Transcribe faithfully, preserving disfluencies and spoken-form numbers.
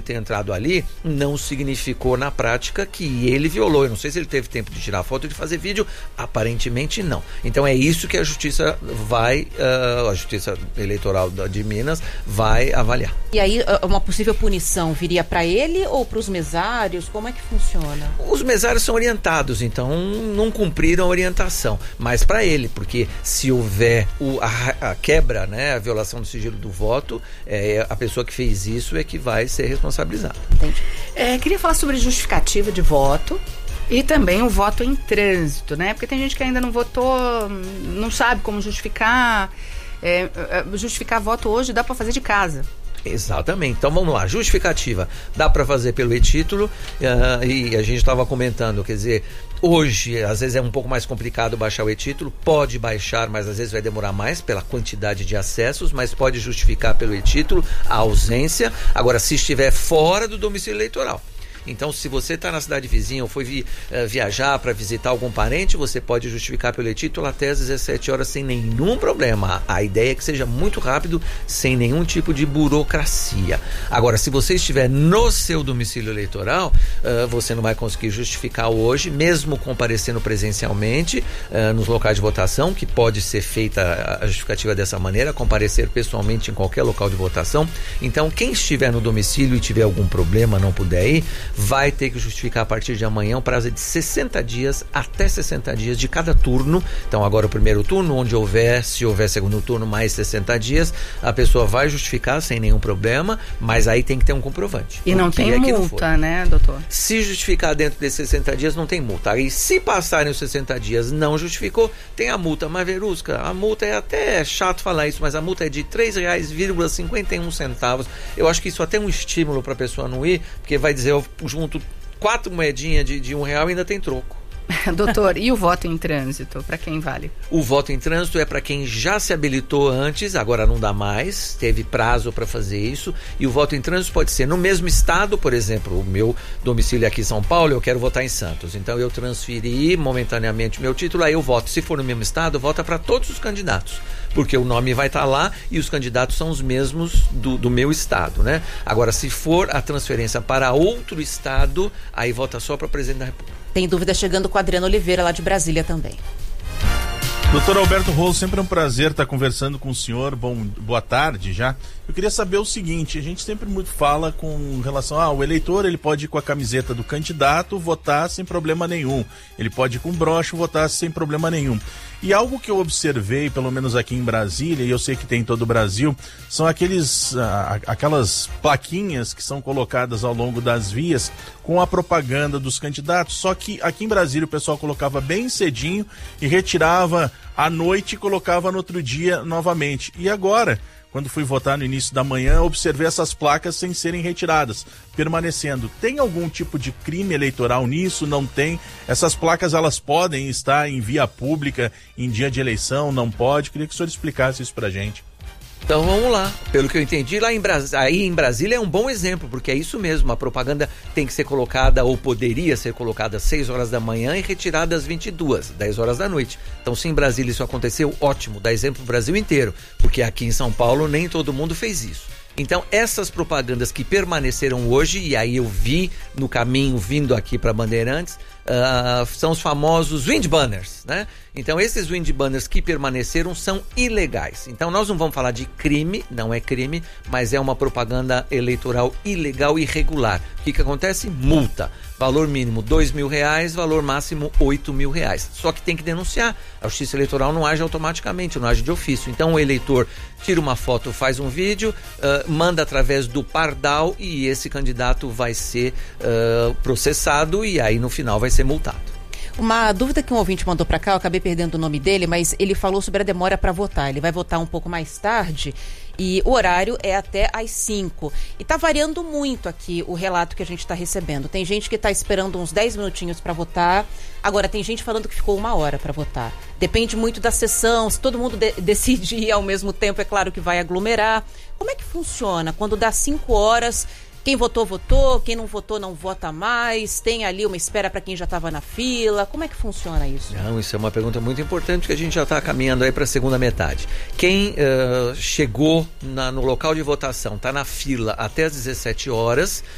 ter entrado ali não significou na prática que ele violou. Eu não sei se ele teve tempo de tirar foto e de fazer vídeo, aparentemente não. Então é isso que a justiça vai, uh, a justiça eleitoral de Minas vai avaliar. E aí uma possível punição viria para ele ou para os mesários? Como é que funciona? Os mesários são orientados, então não cumpriram a orientação, mas para ele, porque se houver o, a, a quebra, né, a violação do sigilo do voto, é, a pessoa que fez isso é que vai ser responsabilizada. Entendi. É, queria falar sobre justificativa de voto e também o voto em trânsito, né? Porque tem gente que ainda não votou, não sabe como justificar. É, justificar voto hoje dá para fazer de casa. Exatamente. Então vamos lá, justificativa dá para fazer pelo e-título, uh, e a gente estava comentando, quer dizer, hoje às vezes é um pouco mais complicado baixar o e-título, pode baixar, mas às vezes vai demorar mais pela quantidade de acessos, mas pode justificar pelo e-título a ausência. Agora, se estiver fora do domicílio eleitoral, então se você está na cidade vizinha ou foi vi, uh, viajar para visitar algum parente, você pode justificar pelo e-título até às dezessete horas sem nenhum problema. A ideia é que seja muito rápido, sem nenhum tipo de burocracia. Agora, se você estiver no seu domicílio eleitoral, uh, você não vai conseguir justificar hoje, mesmo comparecendo presencialmente uh, nos locais de votação, que pode ser feita a justificativa dessa maneira, comparecer pessoalmente em qualquer local de votação. Então, quem estiver no domicílio e tiver algum problema, não puder ir, vai ter que justificar a partir de amanhã um prazo de sessenta dias, até sessenta dias de cada turno. Então agora o primeiro turno, onde houver, se houver segundo turno, mais sessenta dias, a pessoa vai justificar sem nenhum problema, mas aí tem que ter um comprovante. E não tem é multa, né, doutor? Se justificar dentro desses sessenta dias, não tem multa. Aí se passarem os sessenta dias não justificou, tem a multa. Mas Verusca, a multa é até chato falar isso, mas a multa é de três reais e cinquenta e um centavos. Eu acho que isso até é um estímulo para a pessoa não ir, porque vai dizer, eu junto quatro moedinhas de, de um real e ainda tem troco. Doutor, e o voto em trânsito, para quem vale? O voto em trânsito é para quem já se habilitou antes, agora não dá mais, teve prazo para fazer isso, e o voto em trânsito pode ser no mesmo estado, por exemplo, o meu domicílio é aqui em São Paulo, eu quero votar em Santos, então eu transferi momentaneamente o meu título, aí eu voto, se for no mesmo estado, vota para todos os candidatos, porque o nome vai estar lá e os candidatos são os mesmos do, do meu estado, né? Agora, se for a transferência para outro estado, aí vota só para presidente da República. Tem dúvida chegando com a Adriana Oliveira, lá de Brasília também. Doutor Alberto Rolo, sempre é um prazer estar conversando com o senhor. Bom, boa tarde já. Eu queria saber o seguinte, a gente sempre muito fala com relação ao ah, eleitor, ele pode ir com a camiseta do candidato, votar sem problema nenhum. Ele pode ir com broche, votar sem problema nenhum. E algo que eu observei, pelo menos aqui em Brasília, e eu sei que tem em todo o Brasil, são aqueles, ah, aquelas plaquinhas que são colocadas ao longo das vias com a propaganda dos candidatos. Só que aqui em Brasília o pessoal colocava bem cedinho e retirava à noite e colocava no outro dia novamente. E agora, quando fui votar no início da manhã, observei essas placas sem serem retiradas, permanecendo. Tem algum tipo de crime eleitoral nisso? Não tem? Essas placas, elas podem estar em via pública em dia de eleição? Não pode? Queria que o senhor explicasse isso pra gente. Então vamos lá, pelo que eu entendi, lá em, Bras... aí em Brasília é um bom exemplo, porque é isso mesmo, a propaganda tem que ser colocada, ou poderia ser colocada às seis horas da manhã e retirada às vinte e duas, dez horas da noite. Então se em Brasília isso aconteceu, ótimo, dá exemplo pro Brasil inteiro, porque aqui em São Paulo nem todo mundo fez isso. Então essas propagandas que permaneceram hoje, e aí eu vi no caminho vindo aqui para Bandeirantes, uh, são os famosos wind banners, né? Então esses wind banners que permaneceram são ilegais. Então nós não vamos falar de crime, não é crime, mas é uma propaganda eleitoral ilegal e irregular. O que que acontece? Multa. Valor mínimo dois mil reais, valor máximo oito mil reais. Só que tem que denunciar. A Justiça Eleitoral não age automaticamente, não age de ofício. Então o eleitor tira uma foto, faz um vídeo, uh, manda através do Pardal e esse candidato vai ser uh, processado e aí no final vai ser multado. Uma dúvida que um ouvinte mandou para cá, eu acabei perdendo o nome dele, mas ele falou sobre a demora para votar. Ele vai votar um pouco mais tarde e o horário é até às cinco. E tá variando muito aqui o relato que a gente está recebendo. Tem gente que está esperando uns dez minutinhos para votar. Agora, tem gente falando que ficou uma hora para votar. Depende muito da sessão. Se todo mundo de- decide ir ao mesmo tempo, é claro que vai aglomerar. Como é que funciona quando dá cinco horas... Quem votou, votou. Quem não votou, não vota mais. Tem ali uma espera para quem já estava na fila. Como é que funciona isso? Não, isso é uma pergunta muito importante, porque a gente já está caminhando aí para a segunda metade. Quem uh, chegou na, no local de votação, está na fila até às dezessete horas,